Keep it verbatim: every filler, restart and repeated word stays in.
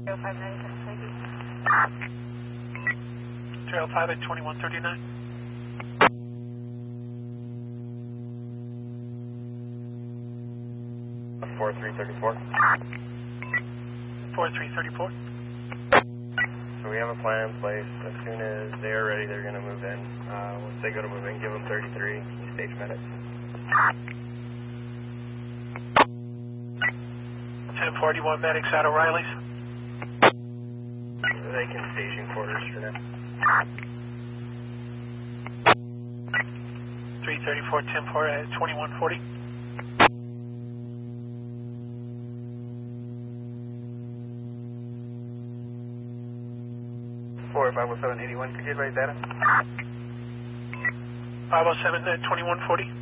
five ninety-six, thank you. Trail five at twenty-one thirty-nine. four three thirty-four. four three thirty-four. So we have a plan in place. As soon as they're ready, they're going to move in. Uh, once they go to move in, give them thirty-three stage medics. ten forty-one medics out of Riley's. They can staging quarters for now. three thirty-four, ten four at twenty-one forty. four five oh seven eighty-one, could you advise data? five oh seven at twenty-one forty.